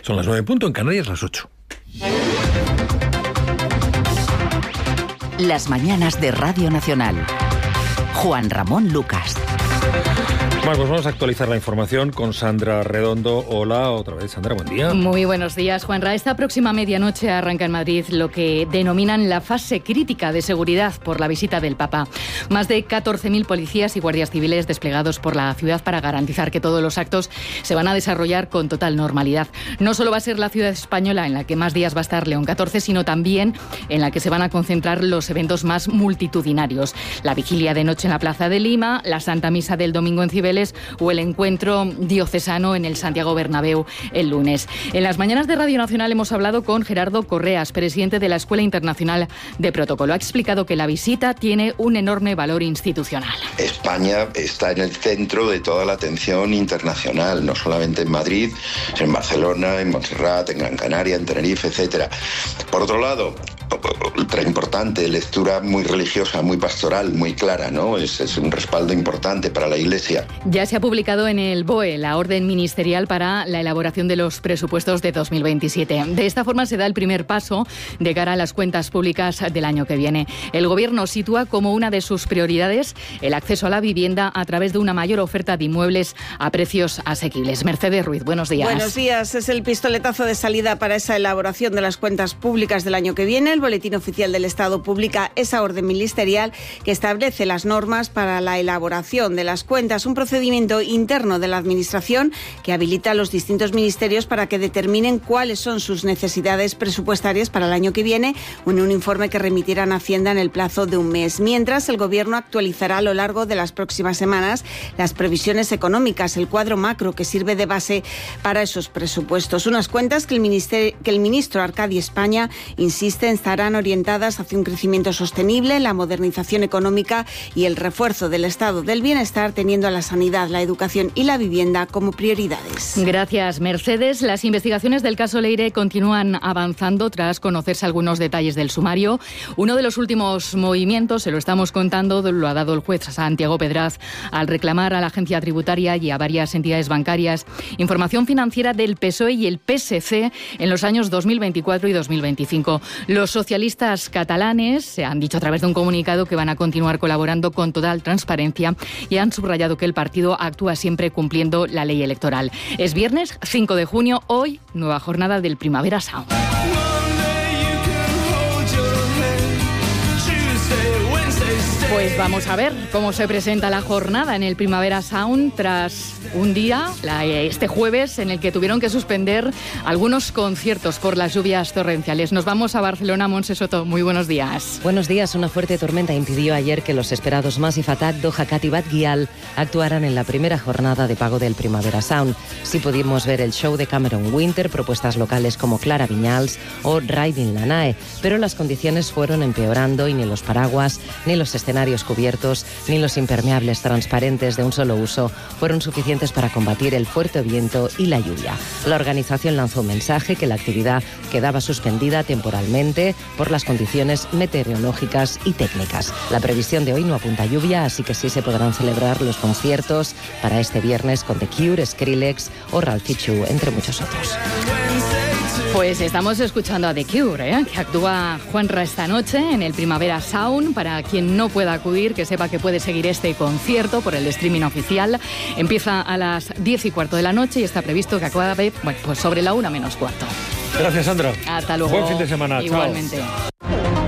Son las 9:00 en Canarias, las 8. Las mañanas de Radio Nacional. Juan Ramón Lucas. Bueno, pues vamos a actualizar la información con Sandra Redondo. Hola, otra vez, Sandra, buen día. Muy buenos días, Juanra. Esta próxima medianoche arranca en Madrid lo que denominan la fase crítica de seguridad por la visita del Papa. Más de 14.000 policías y guardias civiles desplegados por la ciudad para garantizar que todos los actos se van a desarrollar con total normalidad. No solo va a ser la ciudad española en la que más días va a estar León XIV, sino también en la que se van a concentrar los eventos más multitudinarios. La vigilia de noche en la Plaza de Lima, la Santa Misa del domingo en Cibeles o el encuentro diocesano en el Santiago Bernabéu el lunes. En las mañanas de Radio Nacional hemos hablado con Gerardo Correas, presidente de la Escuela Internacional de Protocolo. Ha explicado que la visita tiene un enorme valor institucional. España está en el centro de toda la atención internacional, no solamente en Madrid, sino en Barcelona, en Montserrat, en Gran Canaria, en Tenerife, etcétera. Por otro lado, otra importante, lectura muy religiosa, muy pastoral, muy clara, ¿no? Es un respaldo importante para la Iglesia. Ya se ha publicado en el BOE la orden ministerial para la elaboración de los presupuestos de 2027. De esta forma se da el primer paso de cara a las cuentas públicas del año que viene. El Gobierno sitúa como una de sus prioridades el acceso a la vivienda a través de una mayor oferta de inmuebles a precios asequibles. Mercedes Ruiz, buenos días. Buenos días. Es el pistoletazo de salida para esa elaboración de las cuentas públicas del año que viene. El Boletín Oficial del Estado publica esa orden ministerial que establece las normas para la elaboración de las cuentas, un procedimiento interno de la Administración que habilita a los distintos ministerios para que determinen cuáles son sus necesidades presupuestarias para el año que viene, en un informe que remitirán a Hacienda en el plazo de un mes. Mientras, el Gobierno actualizará a lo largo de las próximas semanas las previsiones económicas, el cuadro macro que sirve de base para esos presupuestos. Unas cuentas que el ministro Arcadi España insiste en estarán orientadas hacia un crecimiento sostenible, la modernización económica y el refuerzo del estado del bienestar, teniendo a la sanidad, la educación y la vivienda como prioridades. Gracias, Mercedes. Las investigaciones del caso Leire continúan avanzando tras conocerse algunos detalles del sumario. Uno de los últimos movimientos, se lo estamos contando, lo ha dado el juez Santiago Pedraz al reclamar a la agencia tributaria y a varias entidades bancarias información financiera del PSOE y el PSC en los años 2024 y 2025. Los socialistas catalanes se han dicho a través de un comunicado que van a continuar colaborando con total transparencia y han subrayado que el partido actúa siempre cumpliendo la ley electoral. Es viernes 5 de junio, hoy nueva jornada del Primavera Sound. Pues vamos a ver cómo se presenta la jornada en el Primavera Sound tras un día, este jueves, en el que tuvieron que suspender algunos conciertos por las lluvias torrenciales. Nos vamos a Barcelona. Montse Soto, muy buenos días. Buenos días. Una fuerte tormenta impidió ayer que los esperados Massive Attack, Doja Cat y Bad Gyal actuaran en la primera jornada de pago del Primavera Sound. Sí pudimos ver el show de Cameron Winter, propuestas locales como Clara Viñals o Riding Lanae, pero las condiciones fueron empeorando y ni los paraguas, ni los escenarios cubiertos, ni los impermeables transparentes de un solo uso fueron suficientes para combatir el fuerte viento y la lluvia. La organización lanzó un mensaje que la actividad quedaba suspendida temporalmente por las condiciones meteorológicas y técnicas. La previsión de hoy no apunta a lluvia, así que sí se podrán celebrar los conciertos para este viernes con The Cure, Skrillex o Ralphie Chu, entre muchos otros. Pues estamos escuchando a The Cure, que actúa Juanra esta noche en el Primavera Sound. Para quien no pueda acudir, que sepa que puede seguir este concierto por el streaming oficial. Empieza a las 10:15 de la noche y está previsto que acabe pues sobre la 1 menos cuarto. Gracias, Sandra. Hasta luego. Buen fin de semana. Igualmente. Chao.